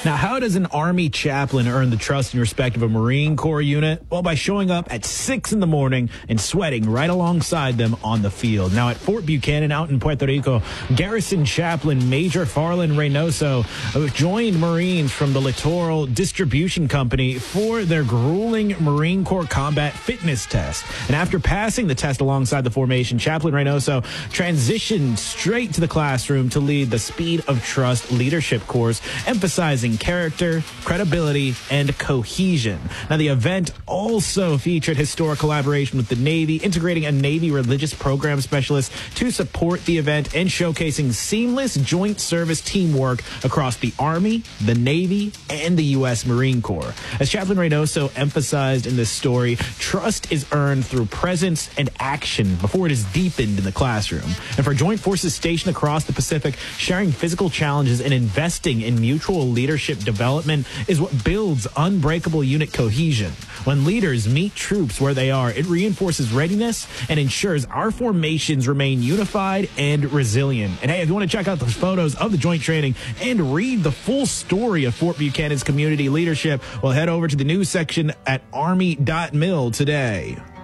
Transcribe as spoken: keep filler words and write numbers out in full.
Now, how does an Army chaplain earn the trust and respect of a Marine Corps unit? Well, by showing up at six in the morning and sweating right alongside them on the field. Now, at Fort Buchanan out in Puerto Rico, Garrison Chaplain Major Farland Reynoso joined Marines from the Littoral Distribution Company for their grueling Marine Corps combat fitness test. And after passing the test alongside the formation, Chaplain Reynoso transitioned straight to the classroom to lead the Speed of Trust leadership course, emphasizing character, credibility, and cohesion. Now, the event also featured historic collaboration with the Navy, integrating a Navy religious program specialist to support the event and showcasing seamless joint service teamwork across the Army, the Navy, and the U S Marine Corps. As Chaplain Reynoso emphasized in this story, trust is earned through presence and action before it is deepened in the classroom. And for joint forces stationed across the Pacific, sharing physical challenges and investing in mutual leadership development is what builds unbreakable unit cohesion. When leaders meet troops where they are, it reinforces readiness and ensures our formations remain unified and resilient. And hey, if you want to check out the photos of the joint training and read the full story of Fort Buchanan's community leadership, well, head over to the news section at army dot mil today.